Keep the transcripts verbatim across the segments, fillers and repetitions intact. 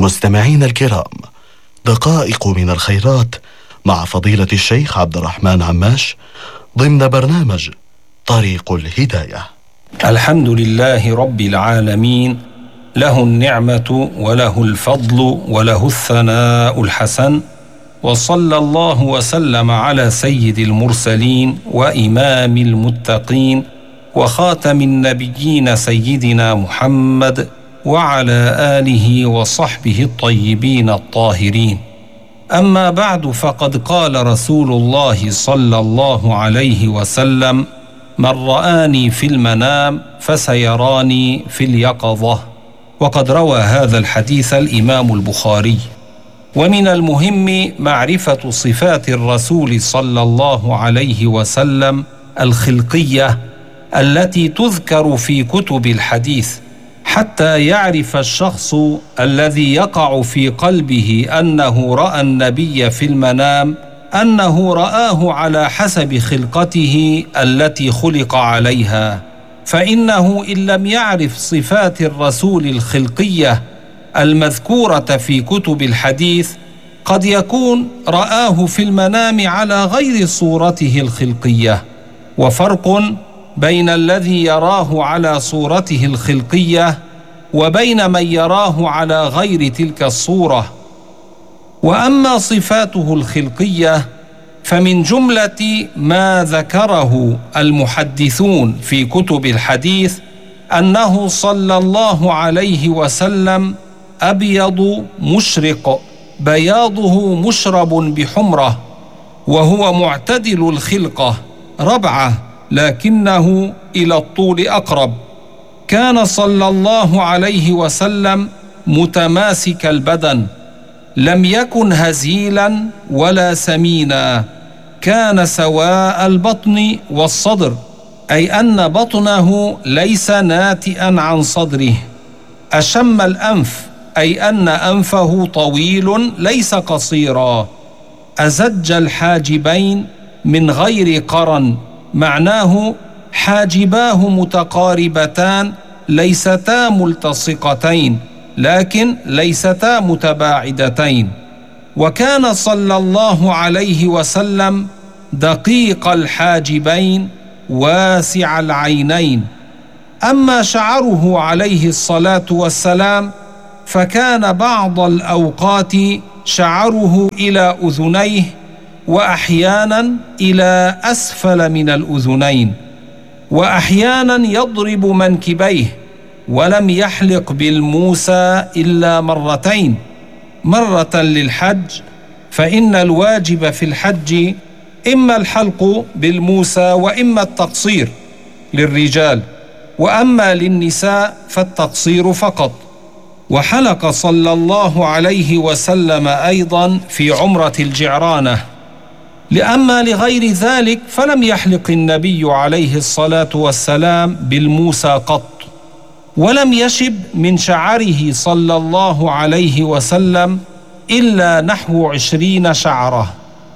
مستمعين الكرام، دقائق من الخيرات مع فضيلة الشيخ عبد الرحمن عماش ضمن برنامج طريق الهداية. الحمد لله رب العالمين، له النعمة وله الفضل وله الثناء الحسن، وصلى الله وسلم على سيد المرسلين وإمام المتقين وخاتم النبيين سيدنا محمد وعلى آله وصحبه الطيبين الطاهرين. أما بعد، فقد قال رسول الله صلى الله عليه وسلم: من رآني في المنام فسيراني في اليقظة. وقد روى هذا الحديث الإمام البخاري. ومن المهم معرفة صفات الرسول صلى الله عليه وسلم الخلقية التي تذكر في كتب الحديث، حتى يعرف الشخص الذي يقع في قلبه أنه رأى النبي في المنام أنه رآه على حسب خلقته التي خلق عليها، فإنه إن لم يعرف صفات الرسول الخلقية المذكورة في كتب الحديث قد يكون رآه في المنام على غير صورته الخلقية. وفرق بين الذي يراه على صورته الخلقية وبين من يراه على غير تلك الصورة. وأما صفاته الخلقية فمن جملة ما ذكره المحدثون في كتب الحديث أنه صلى الله عليه وسلم أبيض مشرق بياضه مشرب بحمرة، وهو معتدل الخلقة ربعة لكنه إلى الطول أقرب. كان صلى الله عليه وسلم متماسك البدن، لم يكن هزيلا ولا سمينا، كان سواء البطن والصدر، أي أن بطنه ليس ناتئا عن صدره. أشم الأنف، أي أن أنفه طويل ليس قصيرا. أزج الحاجبين من غير قرن، معناه حاجباه متقاربتان ليستا ملتصقتين لكن ليستا متباعدتين. وكان صلى الله عليه وسلم دقيق الحاجبين واسع العينين. أما شعره عليه الصلاة والسلام فكان بعض الأوقات شعره إلى أذنيه، وأحيانا إلى أسفل من الأذنين، وأحيانا يضرب منكبيه، ولم يحلق بالموسى إلا مرتين، مرة للحج، فإن الواجب في الحج إما الحلق بالموسى وإما التقصير للرجال، وأما للنساء فالتقصير فقط. وحلق صلى الله عليه وسلم أيضا في عمرة الجعرانة. لأما لغير ذلك فلم يحلق النبي عليه الصلاة والسلام بالموسى قط، ولم يشب من شعره صلى الله عليه وسلم إلا نحو عشرين شعرة.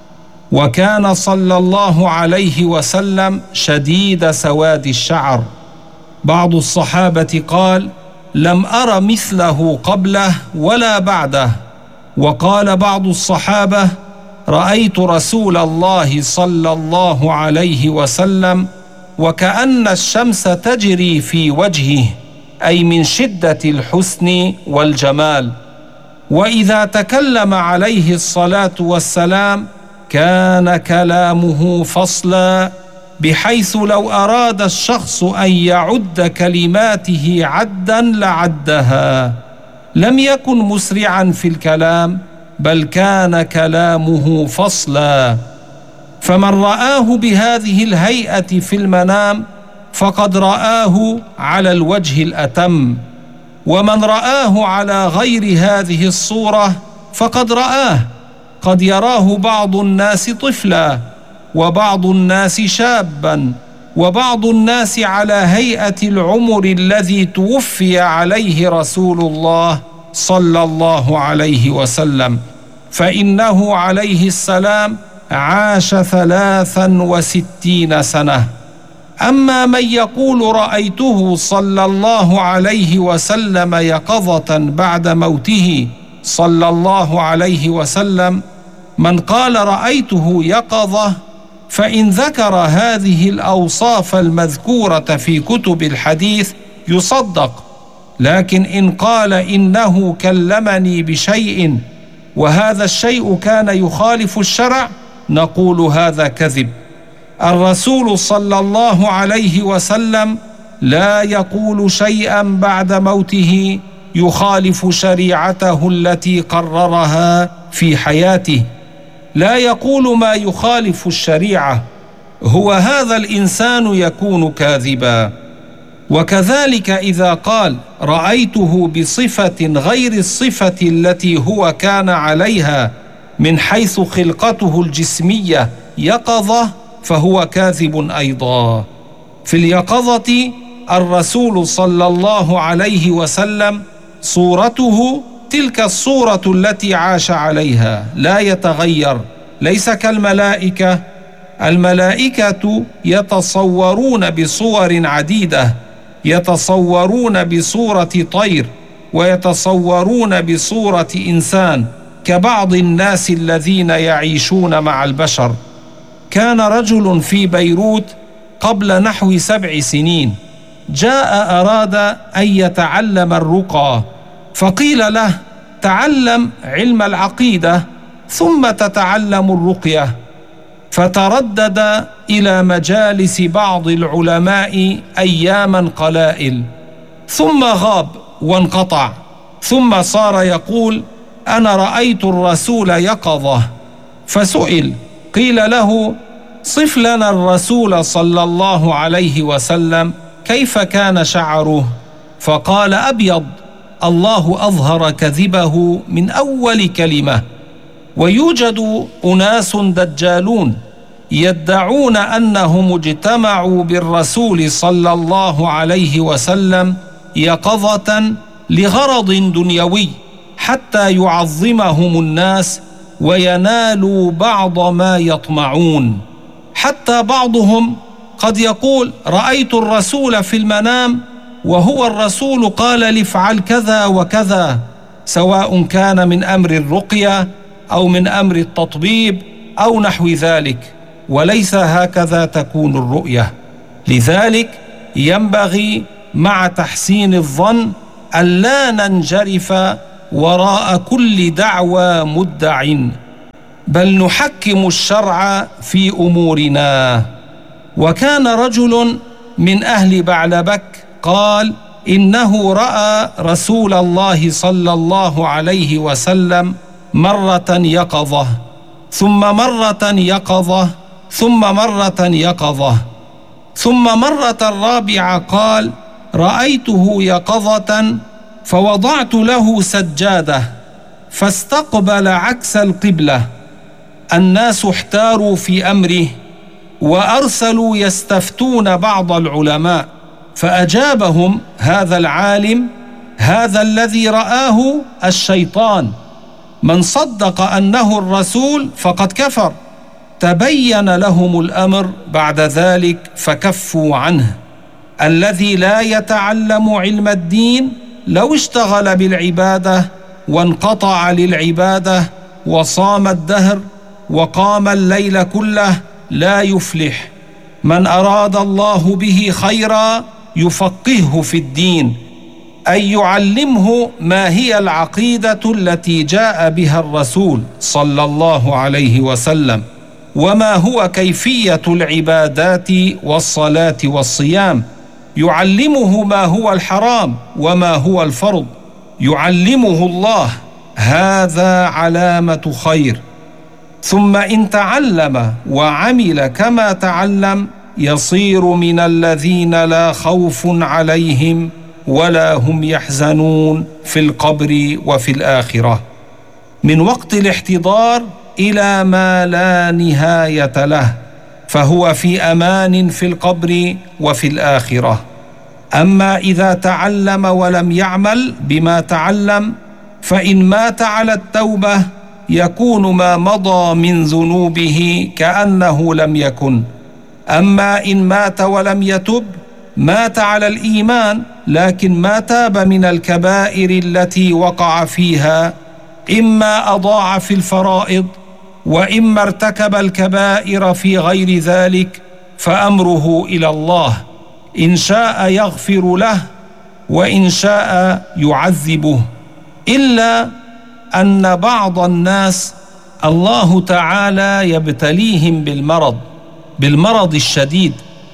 وكان صلى الله عليه وسلم شديد سواد الشعر. بعض الصحابة قال: لم أر مثله قبله ولا بعده. وقال بعض الصحابة: رأيت رسول الله صلى الله عليه وسلم وكأن الشمس تجري في وجهه، أي من شدة الحسن والجمال. وإذا تكلم عليه الصلاة والسلام كان كلامه فصلا، بحيث لو أراد الشخص أن يعد كلماته عدا لعدها. لم يكن مسرعا في الكلام، بل كان كلامه فصلا. فمن رآه بهذه الهيئة في المنام فقد رآه على الوجه الأتم، ومن رآه على غير هذه الصورة فقد رآه. قد يراه بعض الناس طفلا، وبعض الناس شابا، وبعض الناس على هيئة العمر الذي توفي عليه رسول الله صلى الله عليه وسلم، فإنه عليه السلام عاش ثلاثا وستين سنة. أما من يقول رأيته صلى الله عليه وسلم يقظة بعد موته صلى الله عليه وسلم: من قال رأيته يقظة فإن ذكر هذه الأوصاف المذكورة في كتب الحديث يصدق، لكن إن قال إنه كلمني بشيء وهذا الشيء كان يخالف الشرع نقول هذا كذب. الرسول صلى الله عليه وسلم لا يقول شيئا بعد موته يخالف شريعته التي قررها في حياته، لا يقول ما يخالف الشريعة، هو هذا الإنسان يكون كاذبا. وكذلك إذا قال رأيته بصفة غير الصفة التي هو كان عليها من حيث خلقته الجسمية يقظة فهو كاذب أيضا. في اليقظة الرسول صلى الله عليه وسلم صورته تلك الصورة التي عاش عليها لا يتغير، ليس كالملائكة. الملائكة يتصورون بصور عديدة، يتصورون بصورة طير ويتصورون بصورة إنسان كبعض الناس الذين يعيشون مع البشر. كان رجل في بيروت قبل نحو سبع سنين جاء أراد أن يتعلم الرقى، فقيل له: تعلم علم العقيدة ثم تتعلم الرقية. فتردد إلى مجالس بعض العلماء أياما قلائل ثم غاب وانقطع، ثم صار يقول: أنا رأيت الرسول يقظة. فسئل قيل له: صف لنا الرسول صلى الله عليه وسلم كيف كان شعره؟ فقال: أبيض. الله أظهر كذبه من أول كلمة. ويوجد أناس دجالون يدعون أنهم اجتمعوا بالرسول صلى الله عليه وسلم يقظة لغرض دنيوي حتى يعظمهم الناس وينالوا بعض ما يطمعون. حتى بعضهم قد يقول: رأيت الرسول في المنام وهو الرسول قال لي افعل كذا وكذا، سواء كان من أمر الرقية أو من أمر التطبيب أو نحو ذلك، وليس هكذا تكون الرؤية. لذلك ينبغي مع تحسين الظن ألا ننجرف وراء كل دعوى مدع، بل نحكم الشرع في أمورنا. وكان رجل من أهل بعلبك قال إنه رأى رسول الله صلى الله عليه وسلم مرة يقظة ثم مرة يقظة ثم مرة يقظة، ثم مرة رابعة قال: رأيته يقظة فوضعت له سجادة فاستقبل عكس القبلة. الناس احتاروا في أمره وأرسلوا يستفتون بعض العلماء، فأجابهم هذا العالم: هذا الذي رآه الشيطان، من صدق أنه الرسول فقد كفر. تبين لهم الأمر بعد ذلك فكفوا عنه. الذي لا يتعلم علم الدين لو اشتغل بالعبادة وانقطع للعبادة وصام الدهر وقام الليل كله لا يفلح. من أراد الله به خيرا يفقهه في الدين، أي يعلمه ما هي العقيدة التي جاء بها الرسول صلى الله عليه وسلم، وما هو كيفية العبادات والصلاة والصيام. يعلمه ما هو الحرام وما هو الفرض، يعلمه الله. هذا علامة خير. ثم إن تعلم وعمل كما تعلم يصير من الذين لا خوف عليهم ولا هم يحزنون في القبر وفي الآخرة، من وقت الاحتضار إلى ما لا نهاية له، فهو في أمان في القبر وفي الآخرة. أما إذا تعلم ولم يعمل بما تعلم فإن مات على التوبة يكون ما مضى من ذنوبه كأنه لم يكن. أما إن مات ولم يتب مات على الإيمان، لكن ما تاب من الكبائر التي وقع فيها إما أضاع في الفرائض وإما ارتكب الكبائر في غير ذلك، فأمره إلى الله، إن شاء يغفر له وإن شاء يعذبه. إلا أن بعض الناس الله تعالى يبتليهم بالمرض بالمرض الشديد،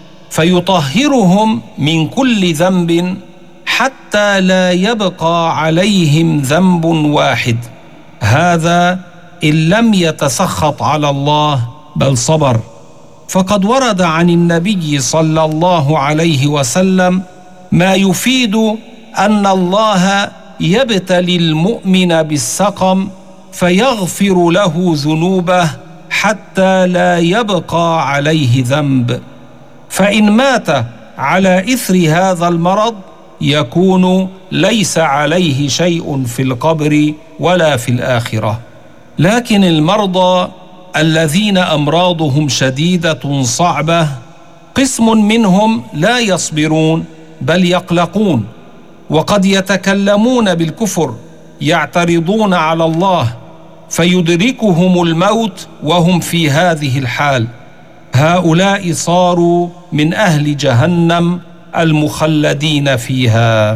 فيطهرهم من كل ذنب حتى لا يبقى عليهم ذنب واحد. هذا إن لم يتسخط على الله بل صبر. فقد ورد عن النبي صلى الله عليه وسلم ما يفيد أن الله يبتلي المؤمن بالسقم فيغفر له ذنوبه حتى لا يبقى عليه ذنب، فإن مات على إثر هذا المرض يكون ليس عليه شيء في القبر ولا في الآخرة. لكن المرضى الذين أمراضهم شديدة صعبة قسم منهم لا يصبرون بل يقلقون، وقد يتكلمون بالكفر، يعترضون على الله، فيدركهم الموت وهم في هذه الحال. هؤلاء صاروا من أهل جهنم المخلدين فيها.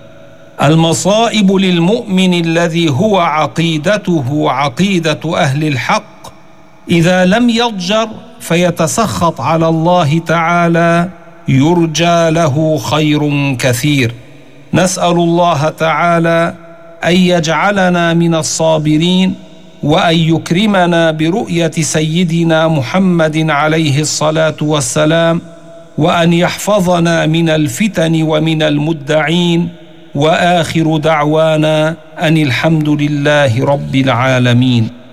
المصائب للمؤمن الذي هو عقيدته عقيدة أهل الحق إذا لم يضجر فيتسخط على الله تعالى يرجى له خير كثير. نسأل الله تعالى أن يجعلنا من الصابرين، وأن يكرمنا برؤية سيدنا محمد عليه الصلاة والسلام، وأن يحفظنا من الفتن ومن المدعين. وآخر دعوانا أن الحمد لله رب العالمين.